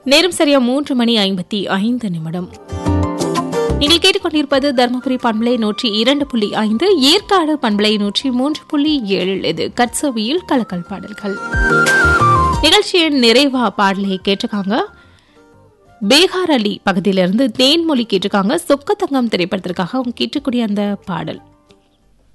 நேரம் சரியா 3:55 நீங்கள் கேட்டுக்கொண்டிருப்பது தர்மபுரி பண்பலை 102.5, ஏற்காடு பண்பலை 103.7. இது கட்சவியில் கலக்கல் பாடல்கள் நிகழ்ச்சியின் நிறைவா பாடலை கேட்டிருக்காங்க. பேகார் அலி பகுதியிலிருந்து தேன்மொழி கேட்டிருக்காங்க. சொக்கத்தங்கம் திரைப்படத்திற்காக அவங்க கேட்டக்கூடிய அந்த பாடல்